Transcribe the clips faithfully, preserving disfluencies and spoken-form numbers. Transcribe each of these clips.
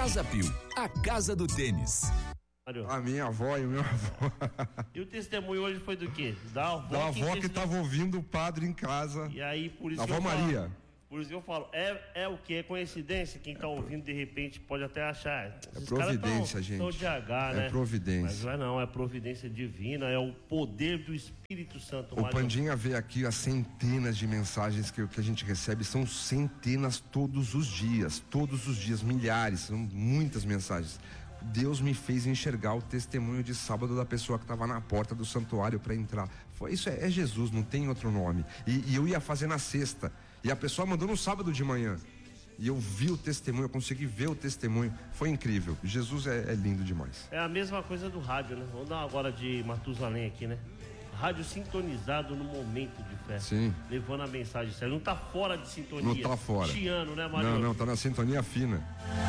Casa Pio, a casa do tênis. A minha avó e o meu avô. E o testemunho hoje foi do quê? Da avó, da avó que estava ouvindo o padre em casa. E aí, por isso da que avó eu falo, Maria. Por isso que eu falo, é, é o que? É coincidência? Quem está ouvindo de repente pode até achar. É providência, tão, gente. Tão de H, né? É providência. Mas não é não, é providência divina, é o poder do Espírito Santo. O Pandinha vê aqui as centenas de mensagens que, que a gente recebe, são centenas todos os dias, todos os dias, milhares, são muitas mensagens. Deus me fez enxergar o testemunho de sábado da pessoa que estava na porta do santuário para entrar. Foi, isso é, é Jesus, não tem outro nome. E, e eu ia fazer na sexta. E a pessoa mandou no sábado de manhã. E eu vi o testemunho, eu consegui ver o testemunho. Foi incrível. Jesus é, é lindo demais. É a mesma coisa do rádio, né? Vamos dar agora de Matusalém aqui, né? Rádio sintonizado no momento de fé. Sim. Levando a mensagem séria. Não tá fora de sintonia. Não tá fora. Chiano, né, Mário? Não, não, tá na sintonia fina.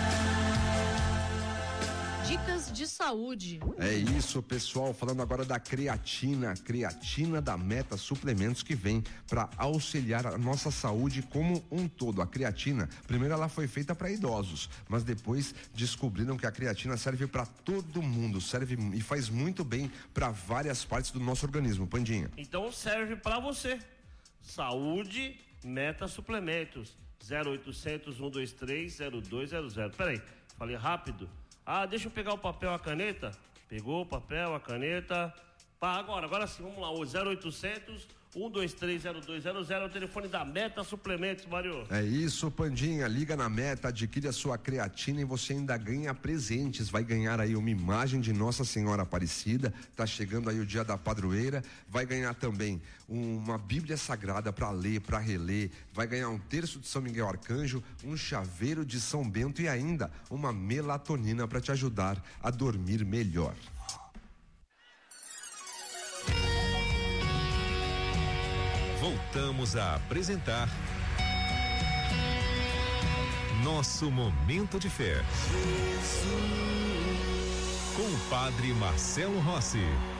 Dicas de saúde. É isso, pessoal, falando agora da creatina, creatina da Meta Suplementos, que vem para auxiliar a nossa saúde como um todo. A creatina, primeiro ela foi feita para idosos, mas depois descobriram que a creatina serve para todo mundo, serve e faz muito bem para várias partes do nosso organismo, Pandinha. Então serve para você. Saúde Meta Suplementos, zero oitocentos, um dois três, zero dois zero zero. Peraí, falei rápido. Ah, deixa eu pegar o papel, a caneta. Pegou o papel, a caneta. Pá, agora, agora sim, vamos lá. O zero oitocentos, um dois três, zero dois zero zero é o telefone da Meta Suplementos, Mário. É isso, Pandinha. Liga na Meta, adquire a sua creatina e você ainda ganha presentes. Vai ganhar aí uma imagem de Nossa Senhora Aparecida. Tá chegando aí o dia da padroeira. Vai ganhar também uma Bíblia Sagrada para ler, para reler. Vai ganhar um terço de São Miguel Arcanjo, um chaveiro de São Bento e ainda uma melatonina para te ajudar a dormir melhor. Voltamos a apresentar Nosso Momento de Fé. Jesus. Com o Padre Marcelo Rossi.